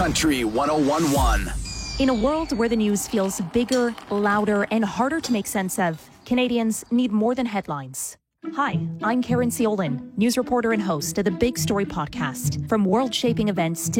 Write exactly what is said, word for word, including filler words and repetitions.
Country one oh one point one. In a world where the news feels bigger, louder, and harder to make sense of, Canadians need more than headlines. Hi, I'm Karen Seolin, news reporter and host of the Big Story podcast. From world-shaping events to